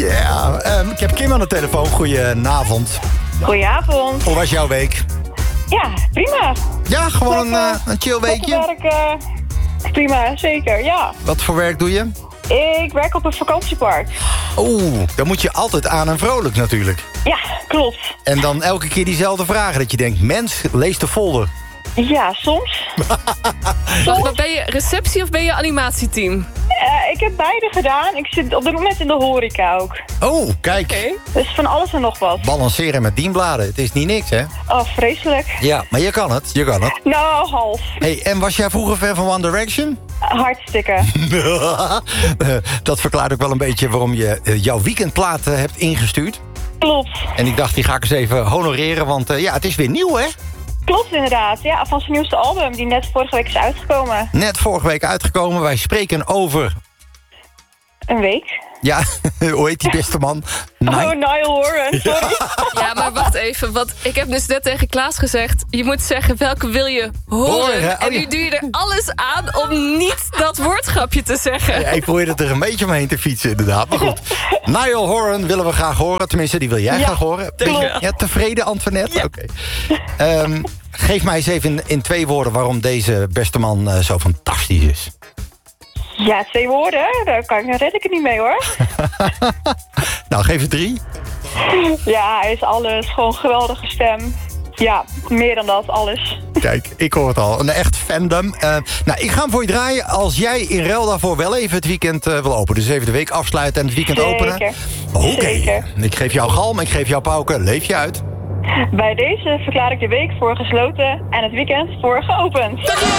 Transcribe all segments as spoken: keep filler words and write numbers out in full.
Ja, um, ik heb Kim aan de telefoon. Goedenavond. Goedenavond. Hoe was jouw week? Ja, prima. Ja, gewoon uh, een chill weekje? Werk, uh, prima, zeker, ja. Wat voor werk doe je? Ik werk op een vakantiepark. Oeh, dan moet je altijd aan en vrolijk natuurlijk. Ja, klopt. En dan elke keer diezelfde vragen. Dat je denkt, mens, lees de folder. Ja, soms. Wacht, maar ben je receptie of ben je animatieteam? Uh, ik heb beide gedaan. Ik zit op dit moment in de horeca ook. Oh, kijk. Okay. Dus van alles en nog wat. Balanceren met dienbladen. Het is niet niks, hè? Oh, vreselijk. Ja, maar je kan het. Je kan het. Nou, half. Hey, en was jij vroeger fan van One Direction? Hartstikke. Dat verklaart ook wel een beetje waarom je jouw weekendplaten hebt ingestuurd. Klopt. En ik dacht, die ga ik eens even honoreren, want uh, ja, het is weer nieuw, hè? Klopt inderdaad, ja, van zijn nieuwste album die net vorige week is uitgekomen. Net vorige week uitgekomen, wij spreken over... Een week. Ja, hoe heet die beste man? Oh, Niall Horan, sorry. Ja, maar wacht even, want ik heb dus net tegen Klaas gezegd... je moet zeggen, welke wil je horen? horen en nu doe je er alles aan om niet dat woordgrapje te zeggen. Ja, ik probeer er een beetje omheen te fietsen, inderdaad. Maar goed, Niall Horan willen we graag horen. Tenminste, die wil jij ja, graag horen. Ben je ja, tevreden, Antoinette? Ja. Oké. Okay. Um, geef mij eens even in, in twee woorden... waarom deze beste man uh, zo fantastisch is. Ja, twee woorden, daar, kan ik, daar red ik het niet mee, hoor. Nou, geef het drie. Ja, hij is alles. Gewoon een geweldige stem. Ja, meer dan dat, alles. Kijk, ik hoor het al. Een echt fandom. Uh, nou, ik ga hem voor je draaien als jij in ruil daarvoor wel even het weekend uh, wil openen. Dus even de week afsluiten en het weekend Zeker. openen. Oké. Okay. Ik geef jou galm, ik geef jou pauken. Leef je uit. Bij deze verklaar ik de week voor gesloten en het weekend voor geopend.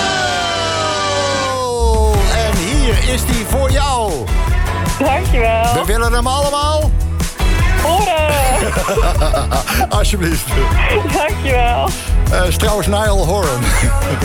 En hier is die voor jou. Dankjewel. We willen hem allemaal horen. Alsjeblieft. Dankjewel. Uh, is trouwens Niall Horan.